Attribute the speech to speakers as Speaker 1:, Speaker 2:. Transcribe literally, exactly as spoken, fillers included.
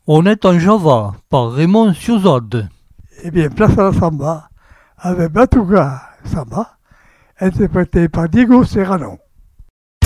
Speaker 1: On est en Java par Raymond Siozade.
Speaker 2: Eh bien, place à la samba avec Batuga Samba, interprété par Diego Serrano.